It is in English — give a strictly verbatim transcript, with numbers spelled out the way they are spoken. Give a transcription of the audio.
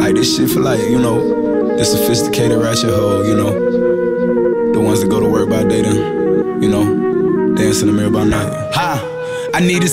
Like this shit for like, you know, the sophisticated ratchet hoe, you know, the ones that go to work by day then, you know, dance in the mirror by night. Ha! I needed